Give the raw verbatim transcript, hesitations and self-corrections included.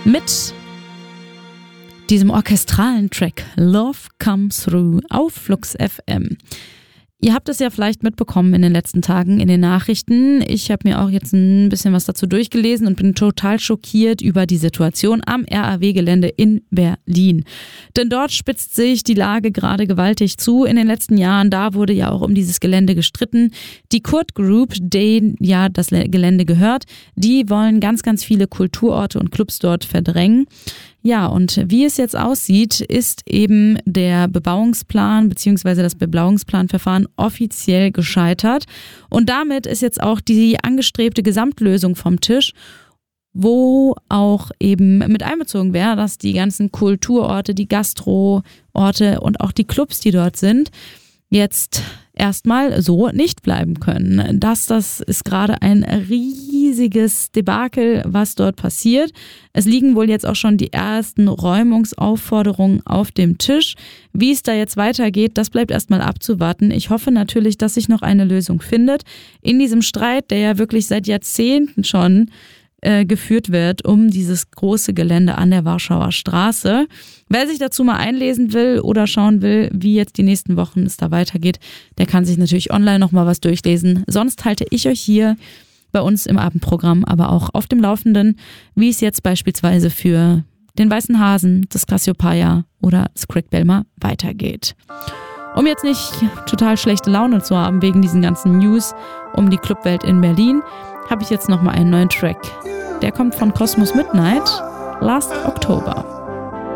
mit diesem orchestralen Track Love Comes Through auf Flux F M. Ihr habt es ja vielleicht mitbekommen in den letzten Tagen in den Nachrichten. Ich habe mir auch jetzt ein bisschen was dazu durchgelesen und bin total schockiert über die Situation am R A W-Gelände in Berlin. Denn dort spitzt sich die Lage gerade gewaltig zu. In den letzten Jahren, da wurde ja auch um dieses Gelände gestritten. Die Kurt Group, denen ja das Gelände gehört, die wollen ganz, ganz viele Kulturorte und Clubs dort verdrängen. Ja, und wie es jetzt aussieht, ist eben der Bebauungsplan bzw. das Bebauungsplanverfahren offiziell gescheitert. Und damit ist jetzt auch die angestrebte Gesamtlösung vom Tisch, wo auch eben mit einbezogen wäre, dass die ganzen Kulturorte, die Gastroorte und auch die Clubs, die dort sind, jetzt erstmal so nicht bleiben können. Das, das ist gerade ein riesiges Debakel, was dort passiert. Es liegen wohl jetzt auch schon die ersten Räumungsaufforderungen auf dem Tisch. Wie es da jetzt weitergeht, das bleibt erstmal abzuwarten. Ich hoffe natürlich, dass sich noch eine Lösung findet in diesem Streit, der ja wirklich seit Jahrzehnten schon äh, geführt wird um dieses große Gelände an der Warschauer Straße. Wer sich dazu mal einlesen will oder schauen will, wie jetzt die nächsten Wochen es da weitergeht, der kann sich natürlich online nochmal was durchlesen. Sonst halte ich euch hier bei uns im Abendprogramm aber auch auf dem Laufenden, wie es jetzt beispielsweise für den Weißen Hasen, das Cassiopeia oder das Craig Belmer weitergeht. Um jetzt nicht total schlechte Laune zu haben wegen diesen ganzen News um die Clubwelt in Berlin, habe ich jetzt nochmal einen neuen Track. Der kommt von Cosmos Midnight, Last October.